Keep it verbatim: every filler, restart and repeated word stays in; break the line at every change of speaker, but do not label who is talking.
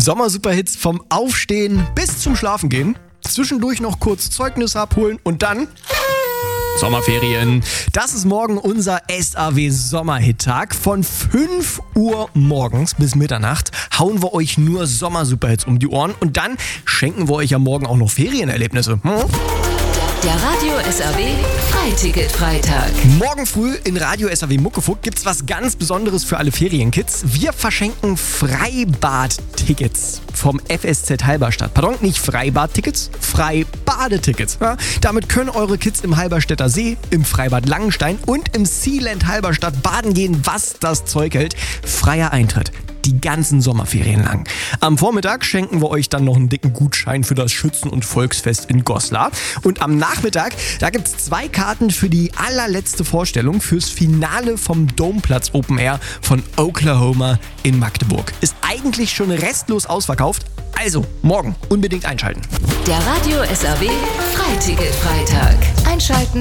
Sommer-Superhits vom Aufstehen bis zum Schlafengehen. Zwischendurch noch kurz Zeugnis abholen und dann Sommerferien. Das ist morgen unser S A W-Sommerhit-Tag. Von fünf Uhr morgens bis Mitternacht hauen wir euch nur Sommer-Superhits um die Ohren und dann schenken wir euch ja morgen auch noch Ferienerlebnisse. Hm?
Der Radio S A W Freiticket-Freitag.
Morgen früh in Radio S A W Muckefuck gibt's was ganz Besonderes für alle Ferienkids. Wir verschenken Freibad-Tickets vom F S Z Halberstadt. Pardon, nicht Freibad-Tickets, Freibadetickets. Ja, damit können eure Kids im Halberstädter See, im Freibad Langenstein und im Sealand Halberstadt baden gehen, was das Zeug hält. Freier Eintritt. Die ganzen Sommerferien lang. Am Vormittag schenken wir euch dann noch einen dicken Gutschein für das Schützen- und Volksfest in Goslar. Und am Nachmittag, da gibt's zwei Karten für die allerletzte Vorstellung fürs Finale vom Domeplatz Open Air von Oklahoma in Magdeburg. Ist eigentlich schon restlos ausverkauft. Also, morgen unbedingt einschalten.
Der Radio S A W Freiticket-Freitag. Einschalten